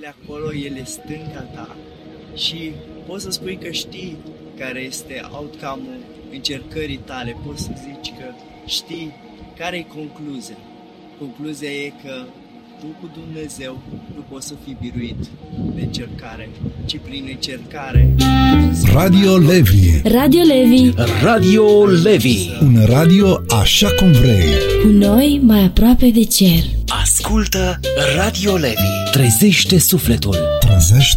de acolo, el e stânga ta și poți să spui că știi care este outcome-ul încercării tale, poți să zici că știi care e concluzia. Concluzia e că tu cu Dumnezeu nu poți să fii biruit de încercare, ci prin încercare. Radio Levi. Radio Levi. Radio Levi. Un radio așa cum vrei. Cu noi mai aproape de cer. Ascultă Radio Levi. Trezește sufletul. Trezește